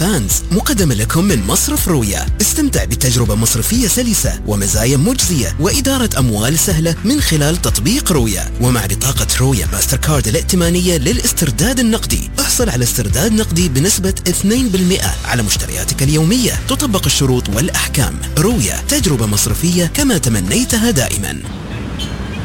فانز مقدمة لكم من مصرف رويا. استمتع بتجربة مصرفية سلسة ومزايا مجزية وإدارة أموال سهلة من خلال تطبيق رويا. ومع بطاقة رويا ماستر كارد الائتمانية للاسترداد النقدي احصل على استرداد نقدي بنسبة 2% على مشترياتك اليومية. تطبق الشروط والأحكام. رويا، تجربة مصرفية كما تمنيتها دائما.